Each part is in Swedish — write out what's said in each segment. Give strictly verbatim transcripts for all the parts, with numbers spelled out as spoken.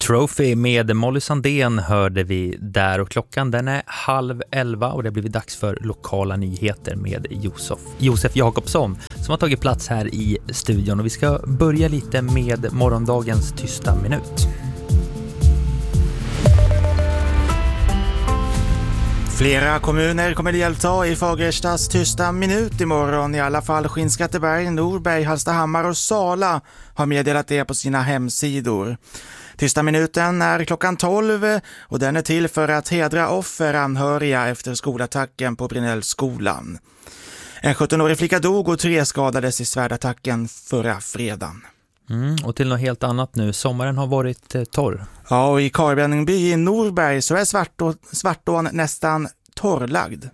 Trophy med Molly Sandén hörde vi där, och klockan den är halv elva och det har blivit dags för lokala nyheter med Josef, Josef Jakobsson som har tagit plats här i studion, och vi ska börja lite med morgondagens tysta minut. Flera kommuner kommer delta i Fagerstas tysta minut imorgon. I alla fall Skinnskatteberg, Norberg, Hallstahammar och Sala har meddelat det på sina hemsidor. Tysta minuten är klockan tolv och den är till för att hedra offer anhöriga efter skolattacken på Brinellskolan. En sjuttonårig flicka dog och tre skadades i svärdattacken förra fredagen. Mm, och till något helt annat nu. Sommaren har varit eh, torr. Ja, och i Karlbänningby i Norberg så är Svartå, Svartån nästan torrlagd.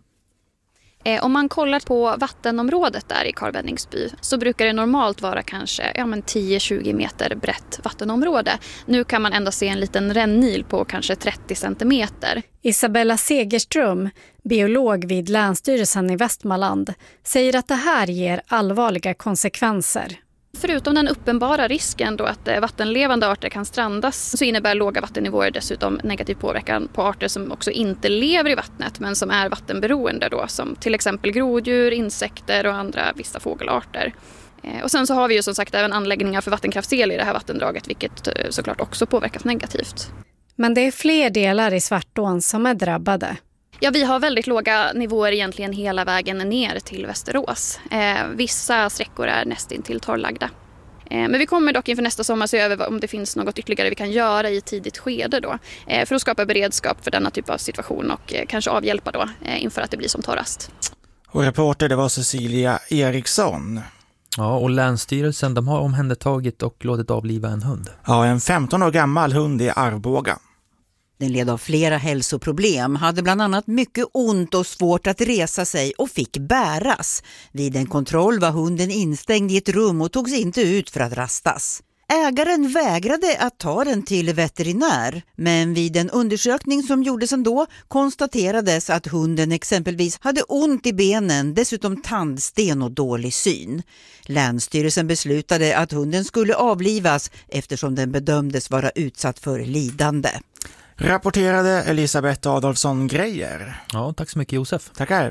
Eh, om man kollar på vattenområdet där i Karlbänningsby så brukar det normalt vara kanske ja, men tio till tjugo meter brett vattenområde. Nu kan man ändå se en liten rännil på kanske trettio centimeter. Isabella Segerström, biolog vid Länsstyrelsen i Västmanland, säger att det här ger allvarliga konsekvenser. Förutom den uppenbara risken då att vattenlevande arter kan strandas så innebär låga vattennivåer dessutom negativ påverkan på arter som också inte lever i vattnet men som är vattenberoende då, som till exempel groddjur, insekter och andra vissa fågelarter. Och sen så har vi ju som sagt även anläggningar för vattenkraftsel i det här vattendraget, vilket såklart också påverkas negativt. Men det är fler delar i Svartån som är drabbade. Ja, vi har väldigt låga nivåer egentligen hela vägen ner till Västerås. Eh, vissa sträckor är nästintill torrlagda. Eh, men vi kommer dock inför nästa sommar se över om det finns något ytterligare vi kan göra i ett tidigt skede då. Eh, för att skapa beredskap för denna typ av situation och eh, kanske avhjälpa då eh, inför att det blir som torrast. Och reporter det var Cecilia Eriksson. Ja, och Länsstyrelsen de har omhändertagit och låtit avliva en hund. Ja, en femton år gammal hund i Arboga. Den led av flera hälsoproblem, hade bland annat mycket ont och svårt att resa sig och fick bäras. Vid en kontroll var hunden instängd i ett rum och togs inte ut för att rastas. Ägaren vägrade att ta den till veterinär, men vid en undersökning som gjordes ändå konstaterades att hunden exempelvis hade ont i benen, dessutom tandsten och dålig syn. Länsstyrelsen beslutade att hunden skulle avlivas eftersom den bedömdes vara utsatt för lidande. Rapporterade Elisabeth Adolfsson Grejer. Ja, tack så mycket Josef. Tackar.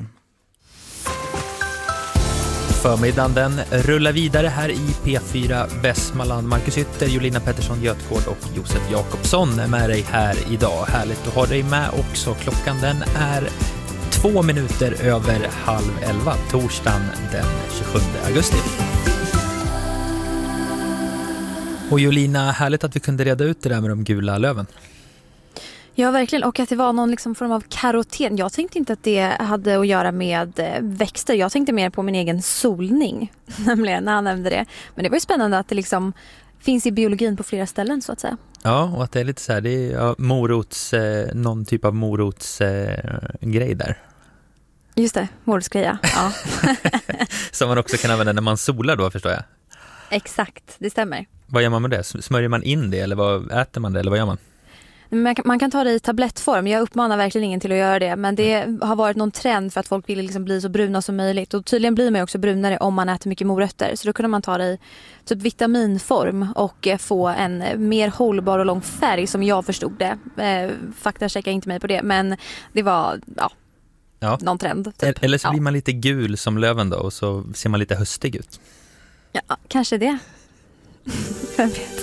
Förmiddagen den rullar vidare här i P fyra Västmanland. Marcus Ytter, Jolina Pettersson Götgård och Josef Jakobsson är med dig här idag. Härligt att ha dig med också. Klockan den är två minuter över halv elva, torsdagen den tjugosjunde augusti. Och Jolina, härligt att vi kunde reda ut det där med de gula löven. Ja, verkligen. Och att det var någon liksom form av karoten. Jag tänkte inte att det hade att göra med växter. Jag tänkte mer på min egen solning, nämligen när han nämnde det. Men det var ju spännande att det liksom finns i biologin på flera ställen så att säga. Ja, och att det är lite så här, det är ja, morots, eh, någon typ av morots eh, grej där. Just det, morotsgreja. Ja. Som man också kan använda när man solar då, förstår jag. Exakt, det stämmer. Vad gör man med det? Smörjer man in det eller vad, äter man det eller vad gör man? Man kan ta det i tablettform. Jag uppmanar verkligen ingen till att göra det. Men det har varit någon trend för att folk vill liksom bli så bruna som möjligt. Och tydligen blir man också brunare om man äter mycket morötter. Så då kunde man ta det i typ vitaminform och få en mer hållbar och lång färg som jag förstod det. Fakta checkar inte mig på det. Men det var ja, ja. någon trend. Typ. Eller så blir ja. man lite gul som löven då och så ser man lite höstig ut. Ja, kanske det. Vem vet?